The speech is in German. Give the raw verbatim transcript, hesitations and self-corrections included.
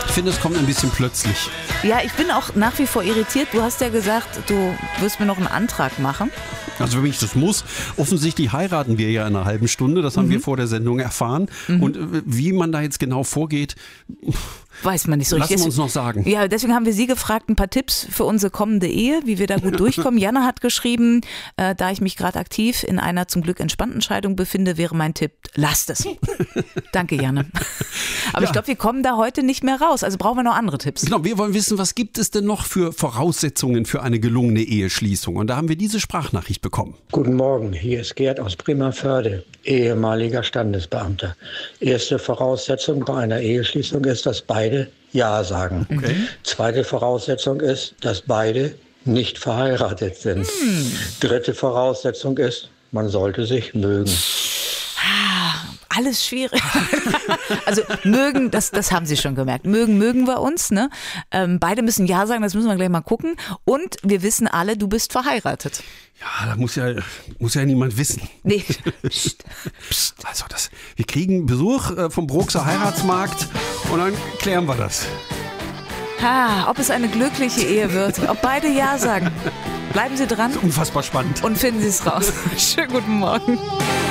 Ich finde, es kommt ein bisschen plötzlich. Ja, ich bin auch nach wie vor irritiert. Du hast ja gesagt, du wirst mir noch einen Antrag machen. Also wenn ich das muss, offensichtlich heiraten wir ja in einer halben Stunde, das haben mhm. wir vor der Sendung erfahren. Mhm. Und wie man da jetzt genau vorgeht, weiß man nicht so richtig. Lassen wir uns noch sagen. Ja, deswegen haben wir Sie gefragt, ein paar Tipps für unsere kommende Ehe, wie wir da gut durchkommen. Janne hat geschrieben, äh, da ich mich gerade aktiv in einer zum Glück entspannten Scheidung befinde, wäre mein Tipp, lasst es. Danke, Janne. Aber ja. ich glaube, wir kommen da heute nicht mehr raus. Also brauchen wir noch andere Tipps. Genau, wir wollen wissen, was gibt es denn noch für Voraussetzungen für eine gelungene Eheschließung? Und da haben wir diese Sprachnachricht bekommen. Guten Morgen, hier ist Gerd aus Bremervörde, ehemaliger Standesbeamter. Erste Voraussetzung bei einer Eheschließung ist, dass beide Ja sagen. Okay. Zweite Voraussetzung ist, dass beide nicht verheiratet sind. Hm. Dritte Voraussetzung ist, man sollte sich mögen. Alles schwierig. Also mögen, das, das haben Sie schon gemerkt. Mögen, mögen wir uns. Ne? Ähm, beide müssen Ja sagen, das müssen wir gleich mal gucken. Und wir wissen alle, du bist verheiratet. Ja, da muss ja, muss ja niemand wissen. Nee. Psst. Psst. Also das, wir kriegen Besuch äh, vom Bruxer Heiratsmarkt und dann klären wir das. Ha, ob es eine glückliche Ehe wird, ob beide Ja sagen. Bleiben Sie dran. Das ist unfassbar spannend. Und finden Sie es raus. Schönen guten Morgen.